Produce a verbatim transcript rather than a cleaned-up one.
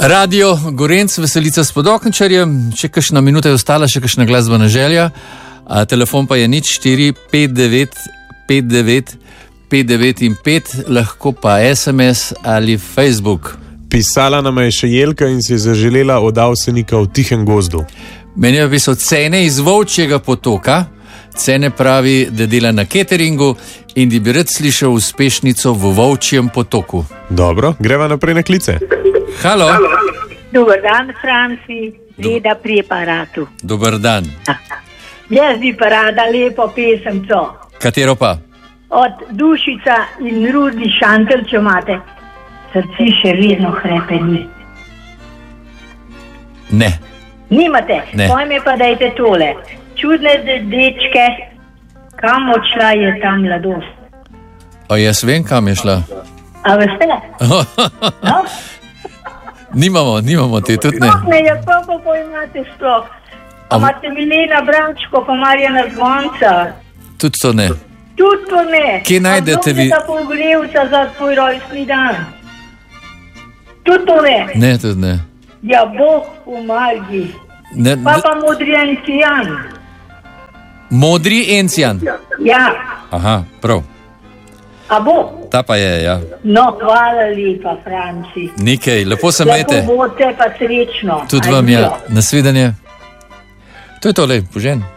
Radio Gorenc, Veselica s Podokničarjem, še kakšna minuta je ostala, še kakšna glasbena želja. A, telefon pa je nič štiri pet devet pet devet pet devet in pet, lahko pa es em es ali Facebook. Pisala nam je še Jelka in si je zaželela od Avsenika v Tihem gozdu. Meni je pisal Cene iz Volčjega potoka. Cene pravi, da dela na cateringu in da bi rad slišal uspešnico v Volčjem potoku. Dobro, greva naprej na klice. Halo. Dobar dan, Franci, Leda pri aparatu. Dobar dan. Jaz bi pa rada lepo pesemco. Katero pa? Od Dušica in Rudi Šantel, če imate. Srci še vedno hrepeni. Ne. Nimate? Ne. Pojme pa dajte tole. Čudne dečke, kam odšla je ta mladost? A jaz vem, kam je šla. A veste? No? Nimamo, nimamo te tudi ne. Ne, ja, pa pa pa imate sploh. A imate Milena Brančko, pa Marjana Zvonca. Tudi to ne. Tudi to ne. Kje najdete vi? A vnuknega pogledavca za tvoj rojstni dan. Tudi to ne. Ne, tudi ne. Ja, Bog pomagi. Ne, Pa pa modri encijan. Modri encijan. Ja, Aha, prav. a bo? Ta pa je, ja. No, hvala lepa, Franci. Nikej, lepo se imejte. Lepo bote pa srečno. Tudi vam je. Adijo. Nasvidenje. To je to, lej, požen.